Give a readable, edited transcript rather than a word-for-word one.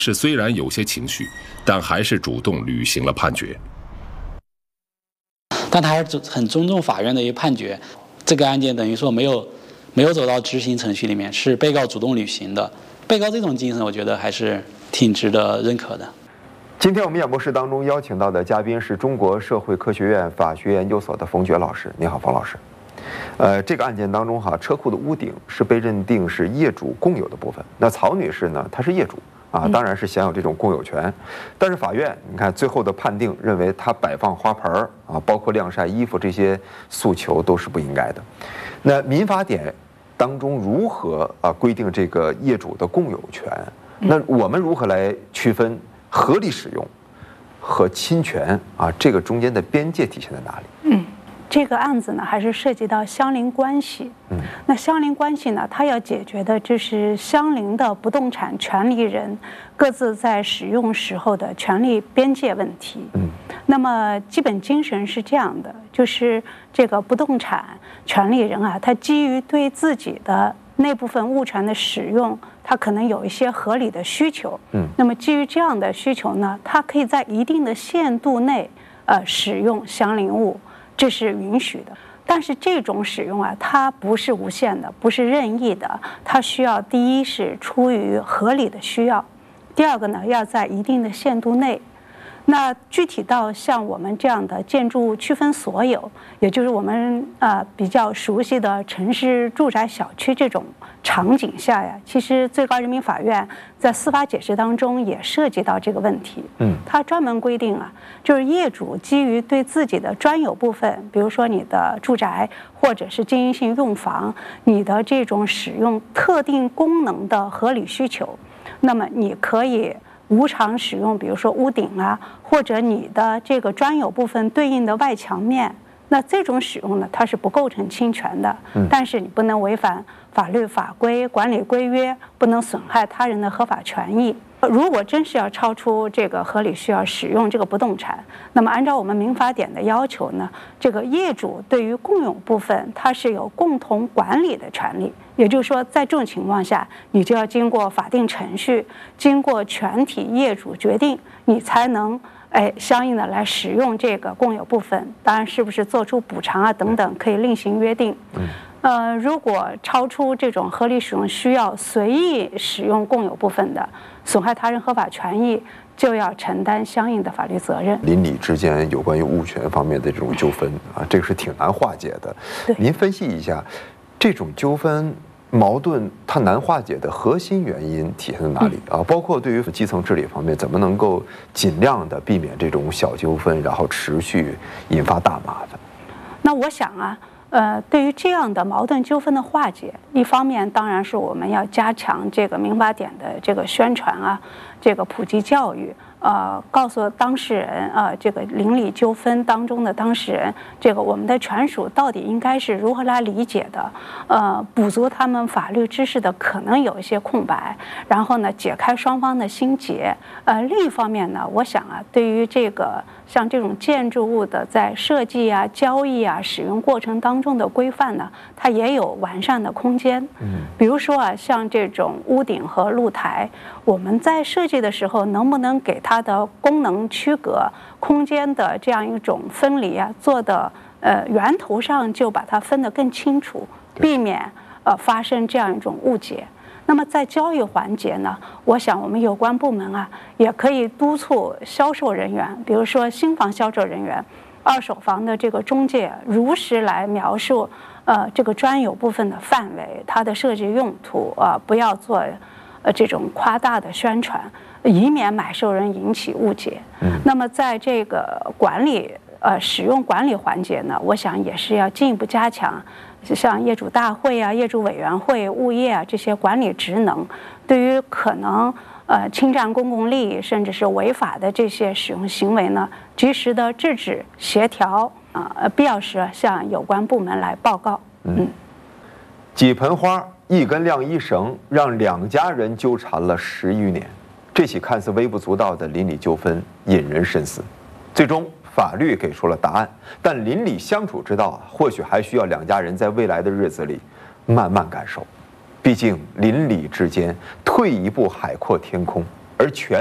是虽然有些情绪，但还是主动履行了判决。 但他还是很尊重法院的一个判决。这个案件等于说没有走到执行程序里面，是被告主动履行的。被告这种精神，我觉得还是挺值得认可的。 今天我们演播室当中邀请到的嘉宾是中国社会科学院法学研究所的冯珏老师。你好，冯老师。这个案件当中车库的屋顶是被认定是业主共有的部分。那曹女士呢，她是业主当然是享有这种共有权。但是法院你看最后的判定认为，她摆放花盆包括晾晒衣服这些诉求都是不应该的。那民法典当中如何规定这个业主的共有权？那我们如何来区分合理使用和侵权这个中间的边界体现在哪里？ 这个案子呢，还是涉及到相邻关系。那相邻关系呢，它要解决的就是相邻的不动产权利人各自在使用时候的权利边界问题。那么基本精神是这样的，就是这个不动产权利人他基于对自己的那部分物权的使用，他可能有一些合理的需求。那么基于这样的需求呢，他可以在一定的限度内使用相邻物。这是允许的，但是这种使用它不是无限的，不是任意的，它需要第一是出于合理的需要，第二个呢要在一定的限度内。那具体到像我们这样的建筑物区分所有，也就是我们比较熟悉的城市住宅小区这种场景下其实最高人民法院在司法解释当中也涉及到这个问题。它专门规定就是业主基于对自己的专有部分，比如说你的住宅或者是经营性用房，你的这种使用特定功能的合理需求，那么你可以无偿使用，比如说屋顶或者你的这个专有部分对应的外墙面，那这种使用呢，它是不构成侵权的。但是你不能违反法律法规、管理规约，不能损害他人的合法权益。如果真是要超出这个合理需要使用这个不动产，那么按照我们民法典的要求呢，这个业主对于共有部分它是有共同管理的权利。也就是说，在这种情况下，你就要经过法定程序，经过全体业主决定，你才能相应的来使用这个共有部分。当然，是不是做出补偿等等，可以另行约定。如果超出这种合理使用需要，随意使用共有部分的，损害他人合法权益，就要承担相应的法律责任。 邻里之间有关于物权方面的这种纠纷这个是挺难化解的。您分析一下这种纠纷矛盾它难化解的核心原因体现在哪里包括对于基层治理方面，怎么能够尽量的避免这种小纠纷，然后持续引发大麻烦？ 那我想对于这样的矛盾纠纷的化解，一方面当然是我们要加强这个民法典的这个宣传这个普及教育，告诉当事人这个邻里纠纷当中的当事人，这个我们的权属到底应该是如何来理解的，补足他们法律知识的可能有一些空白，然后呢解开双方的心结。另一方面呢，我想对于这个像这种建筑物的在设计交易使用过程当中的规范呢，它也有完善的空间。比如说像这种屋顶和露台，我们在设计的时候能不能给它的功能区隔、空间的这样一种分离做的源头上就把它分得更清楚，避免发生这样一种误解。那么在交易环节呢，我想我们有关部门也可以督促销售人员，比如说新房销售人员、二手房的这个中介，如实来描述这个专有部分的范围、它的设计用途不要做这种夸大的宣传，以免买受人引起误解。那么在这个管理使用管理环节呢，我想也是要进一步加强，像业主大会业主委员会、物业这些管理职能，对于可能侵占公共利益甚至是违法的这些使用行为呢，及时的制止、协调必要时向有关部门来报告。 几盆花一根晾衣绳，让2家人纠缠了10余年。这起看似微不足道的邻里纠纷引人深思。最终法律给出了答案，但邻里相处之道或许还需要2家人在未来的日子里慢慢感受。毕竟邻里之间退一步海阔天空， 而权